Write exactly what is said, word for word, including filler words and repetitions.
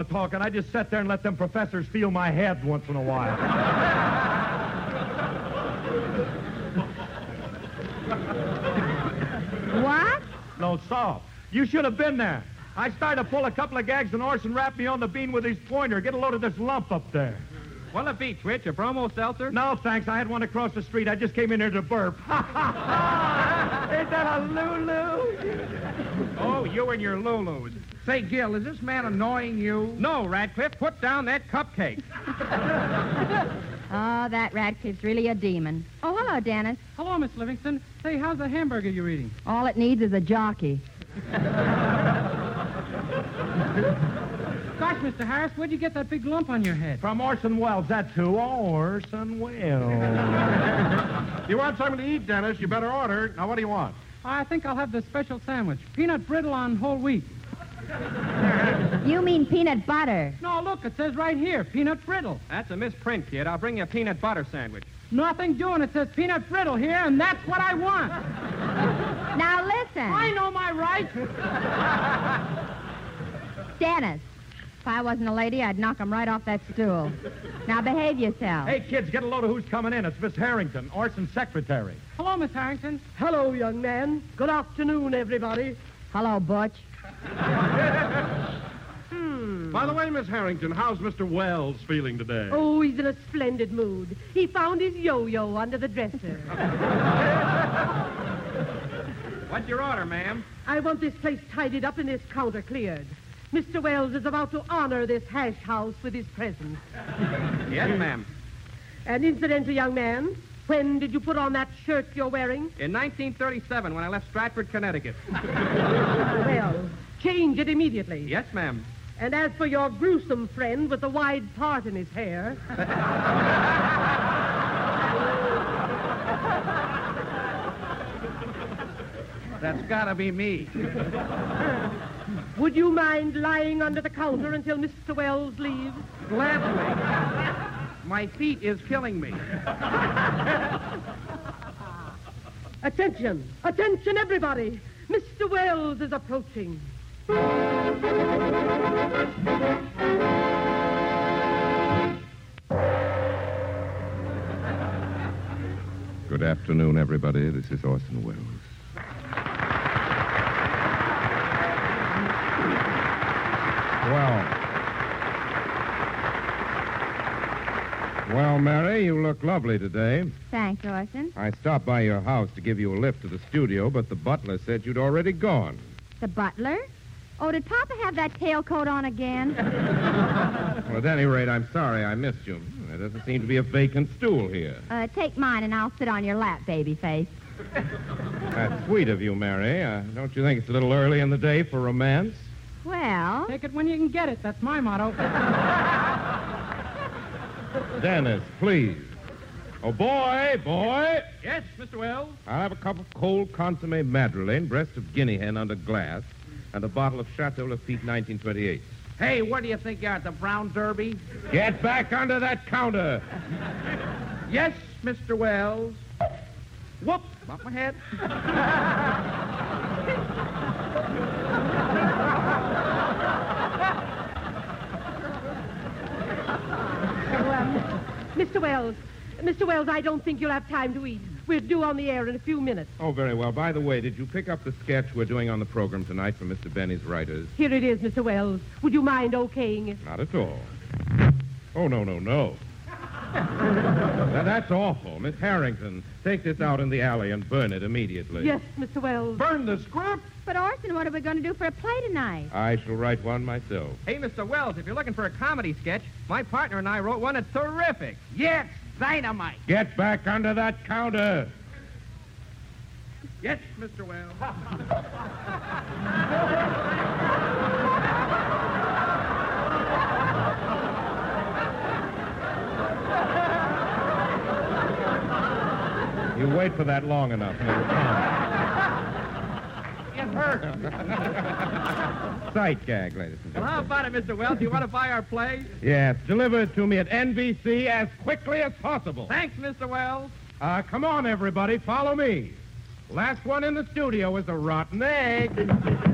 talking. I just sit there and let them professors feel my head once in a while. What? No, soft. You should have been there. I started to pull a couple of gags, and Orson wrapped me on the bean with his pointer. Get a load of this lump up there. What'll it be, Twitch? A bromo seltzer? No, thanks. I had one across the street. I just came in here to burp. Is that a Lulu? Oh, you and your Lulus. Say, Gil, is this man annoying you? No, Radcliffe, put down that cupcake. Oh, that Radcliffe's really a demon. Oh, hello, Dennis. Hello, Miss Livingston. Say, how's the hamburger you're eating? All it needs is a jockey. Gosh, Mister Harris, where'd you get that big lump on your head? From Orson Welles, that's who. Orson Welles. You want something to eat, Dennis? You better order. Now, what do you want? I think I'll have the special sandwich. Peanut brittle on whole wheat. You mean peanut butter. No, look, it says right here, peanut brittle. That's a misprint, kid. I'll bring you a peanut butter sandwich. Nothing doing. It says peanut brittle here, and that's what I want. Now listen. I know my rights. Dennis, if I wasn't a lady, I'd knock him right off that stool. Now behave yourself. Hey, kids, get a load of who's coming in. It's Miss Harrington, Orson's secretary. Hello, Miss Harrington. Hello, young man. Good afternoon, everybody. Hello, Butch. Hmm. By the way, Miss Harrington, how's Mister Wells feeling today? Oh, he's in a splendid mood. He found his yo-yo under the dresser. What's your order, ma'am? I want this place tidied up and this counter cleared. Mister Wells is about to honor this hash house with his presence. Yes, ma'am. And incidentally, young man, when did you put on that shirt you're wearing? In nineteen thirty-seven, when I left Stratford, Connecticut. Well, change it immediately. Yes, ma'am. And as for your gruesome friend with the wide part in his hair... That's gotta be me. Would you mind lying under the counter until Mister Wells leaves? Gladly. My feet is killing me. Attention! Attention, everybody! Mister Wells is approaching. Good afternoon, everybody. This is Orson Welles. Well, well, Mary, you look lovely today. Thanks, Orson. I stopped by your house to give you a lift to the studio, but the butler said you'd already gone. The butler? Oh, did Papa have that tailcoat on again? Well, at any rate, I'm sorry I missed you. There doesn't seem to be a vacant stool here. Uh, take mine and I'll sit on your lap, baby face. That's sweet of you, Mary. Uh, don't you think it's a little early in the day for romance? Well... Take it when you can get it. That's my motto. Dennis, please. Oh, boy, boy. Yes, Mister Wells? I'll have a cup of cold consommé madeleine, breast of guinea hen under glass, and a bottle of Chateau Lafite nineteen twenty-eight. Hey, where do you think you're at, the Brown Derby? Get back under that counter. Yes, Mister Wells. Whoop, bump my head. Mister Wells, Mister Wells, I don't think you'll have time to eat. We're due on the air in a few minutes. Oh, very well. By the way, did you pick up the sketch we're doing on the program tonight from Mister Benny's writers? Here it is, Mister Wells. Would you mind okaying it? Not at all. Oh, no, no, no. Now, that's awful. Miss Harrington, take this out in the alley and burn it immediately. Yes, Mister Wells. Burn the script? But, Orson, what are we going to do for a play tonight? I shall write one myself. Hey, Mister Wells, if you're looking for a comedy sketch, my partner and I wrote one that's terrific. Yes, dynamite. Get back under that counter. Yes, Mister Wells. You wait for that long enough, and it'll come. It hurts. Sight gag, ladies and Well, gentlemen. how about it, Mister Wells? Do you want to buy our play? Yes, deliver it to me at N B C as quickly as possible. Thanks, Mister Wells. Uh, come on, everybody, follow me. Last one in the studio is a rotten egg.